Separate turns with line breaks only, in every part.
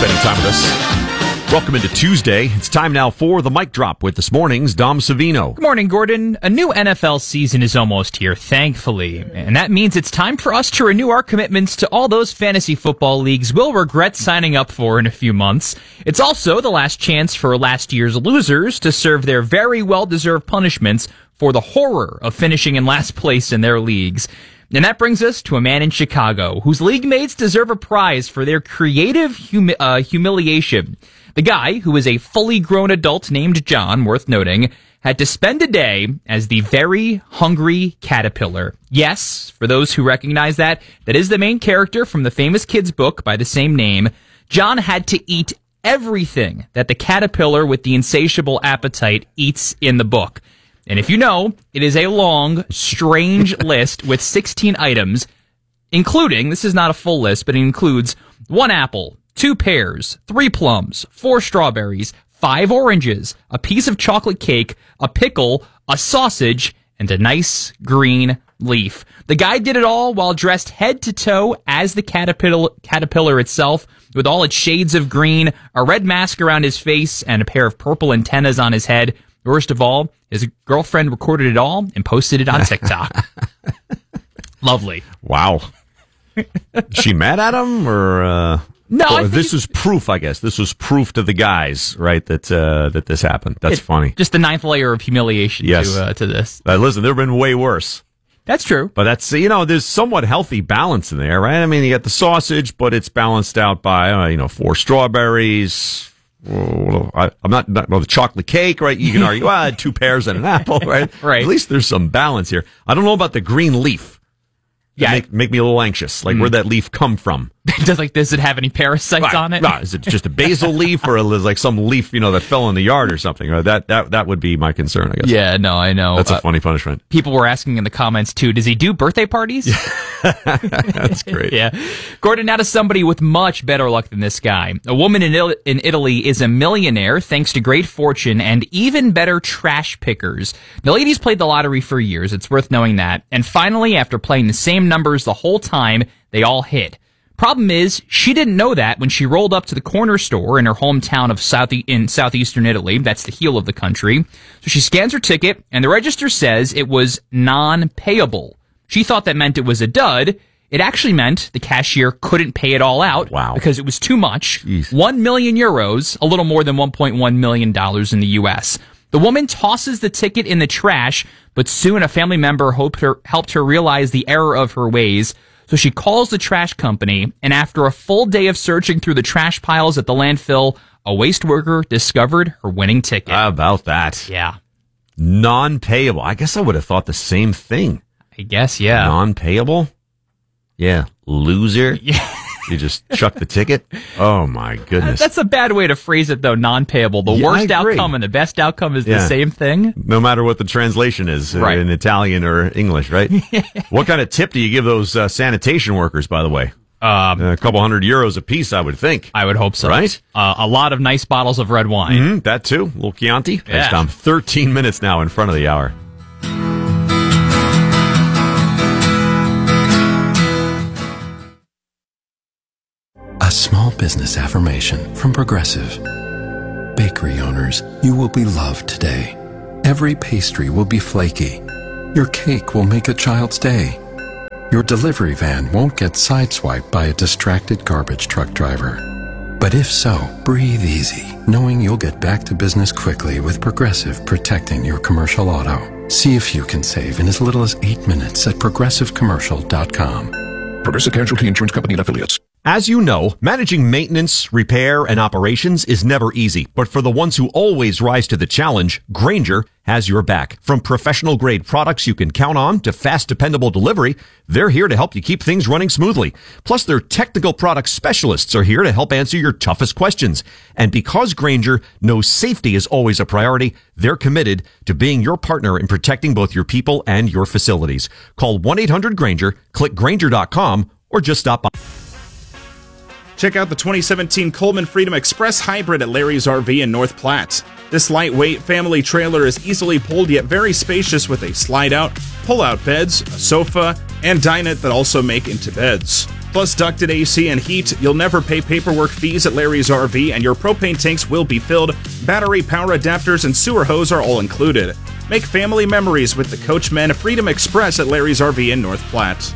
spending time with us. Welcome into Tuesday. It's time now for the Mic Drop with this morning's Dom Savino.
Good morning, Gordon. A new NFL season is almost here, thankfully. And that means it's time for us to renew our commitments to all those fantasy football leagues we'll regret signing up for in a few months. It's also the last chance for last year's losers to serve their very well-deserved punishments for the horror of finishing in last place in their leagues. And that brings us to a man in Chicago whose league mates deserve a prize for their creative humiliation. The guy, who is a fully grown adult named John, worth noting, had to spend a day as the very hungry caterpillar. Yes, for those who recognize that is the main character from the famous kids' book by the same name. John had to eat everything that the caterpillar with the insatiable appetite eats in the book. And if you know, it is a long, strange list with 16 items, including, this is not a full list, but it includes 1 apple, 2 pears, 3 plums, 4 strawberries, 5 oranges, a piece of chocolate cake, a pickle, a sausage, and a nice green leaf. The guy did it all while dressed head to toe as the caterpillar itself, with all its shades of green, a red mask around his face, and a pair of purple antennas on his head. Worst of all, his girlfriend recorded it all and posted it on TikTok. Lovely.
Wow. Is she mad at him, or
no?
This is proof, I guess. This was proof to the guys, right? That this happened. That's funny.
Just the 9th layer of humiliation.
Yes.
To this.
Listen, there have been way worse.
That's true.
But that's, there's somewhat healthy balance in there, right? I mean, you got the sausage, but it's balanced out by 4 strawberries. I'm not the chocolate cake, right? You can argue, 2 pears and an apple, right?
Right.
At least there's some balance here. I don't know about the green leaf.
Yeah,
make me a little anxious. Like, where'd that leaf come from?
Does it have any parasites on it?
No, is it just a basil leaf, or is like some leaf, that fell in the yard or something? Or that would be my concern, I guess.
Yeah, no, I know.
That's a funny punishment.
People were asking in the comments too, does he do birthday parties?
That's great.
Yeah. Gordon, now to somebody with much better luck than this guy. A woman in Italy is a millionaire thanks to great fortune and even better trash pickers. The lady's played the lottery for years. It's worth knowing that. And finally, after playing the same numbers the whole time, they all hit. Problem is, she didn't know that when she rolled up to the corner store in her hometown of southeastern Italy. That's the heel of the country. So she scans her ticket, and the register says it was non-payable. She thought that meant it was a dud. It actually meant the cashier couldn't pay it all out.
Wow.
Because it was too much.
Jeez.
1 million euros, a little more than $1.1 million in the U.S. The woman tosses the ticket in the trash, but soon a family member helped her realize the error of her ways. So she calls the trash company, and after a full day of searching through the trash piles at the landfill, a waste worker discovered her winning ticket.
How about that?
Yeah.
Non-payable. I guess I would have thought the same thing.
I guess, yeah.
Non-payable? Yeah. Loser?
Yeah.
You just chuck the ticket? Oh, my goodness.
That's a bad way to phrase it, though, non-payable. The worst outcome and the best outcome is the same thing.
No matter what the translation is,
right,
in Italian or English, right? What kind of tip do you give those sanitation workers, by the way? A couple €100 a piece, I would think.
I would hope so.
Right?
A lot of nice bottles of red wine.
Mm-hmm, that too. A little Chianti.
Yeah.
Thanks, Tom. 13 minutes now in front of the hour.
A small business affirmation from Progressive. Bakery owners, you will be loved today. Every pastry will be flaky. Your cake will make a child's day. Your delivery van won't get sideswiped by a distracted garbage truck driver. But if so, breathe easy, knowing you'll get back to business quickly with Progressive protecting your commercial auto. See if you can save in as little as 8 minutes at progressivecommercial.com.
Progressive Casualty Insurance Company and Affiliates.
As you know, managing maintenance, repair, and operations is never easy. But for the ones who always rise to the challenge, Grainger has your back. From professional-grade products you can count on to fast, dependable delivery, they're here to help you keep things running smoothly. Plus, their technical product specialists are here to help answer your toughest questions. And because Grainger knows safety is always a priority, they're committed to being your partner in protecting both your people and your facilities. Call 1-800-GRAINGER, click Grainger.com, or just stop by.
Check out the 2017 Coleman Freedom Express Hybrid at Larry's RV in North Platte. This lightweight family trailer is easily pulled yet very spacious with a slide-out, pull-out beds, a sofa, and dinette that also make into beds. Plus ducted AC and heat. You'll never pay paperwork fees at Larry's RV, and your propane tanks will be filled. Battery, power adapters, and sewer hose are all included. Make family memories with the Coachmen Freedom Express at Larry's RV in North Platte.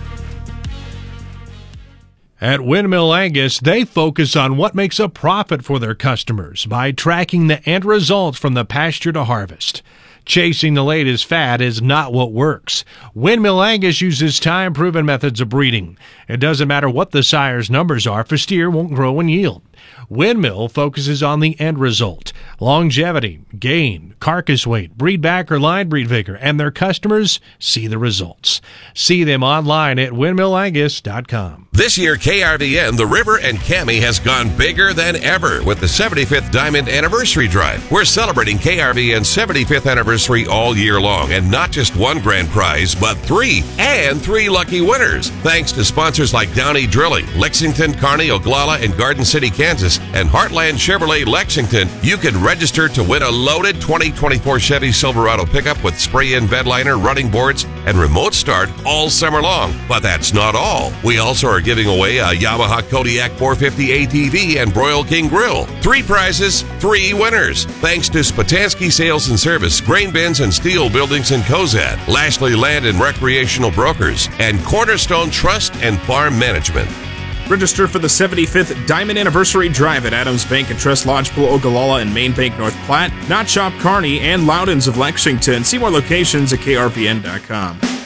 At Windmill Angus, they focus on what makes a profit for their customers by tracking the end results from the pasture to harvest. Chasing the latest fad is not what works. Windmill Angus uses time-proven methods of breeding. It doesn't matter what the sire's numbers are, if a steer won't grow and yield. Windmill focuses on the end result: longevity, gain, carcass weight, breed back or line breed vigor, and their customers see the results. See them online at windmillangus.com.
This year, KRVN, The River, and Cami has gone bigger than ever with the 75th Diamond Anniversary Drive. We're celebrating KRVN's 75th anniversary all year long, and not just one grand prize, but three lucky winners. Thanks to sponsors like Downey Drilling, Lexington, Kearney, Oglala, and Garden City, Kansas, and Heartland Chevrolet Lexington, you can register to win a loaded 2024 Chevy Silverado pickup with spray-in bed liner, running boards, and remote start all summer long. But that's not all. We also are giving away a Yamaha Kodiak 450 ATV and Broil King Grill. 3 prizes, 3 winners. Thanks to Spatansky Sales and Service, Grain Bins and Steel Buildings in Cozad, Lashley Land and Recreational Brokers, and Cornerstone Trust and Farm Management.
Register for the 75th Diamond Anniversary Drive at Adams Bank and Trust Lodgepole, Ogallala, and Main Bank, North Platte, Knot Shop, Kearney, and Loudons of Lexington. See more locations at krvn.com.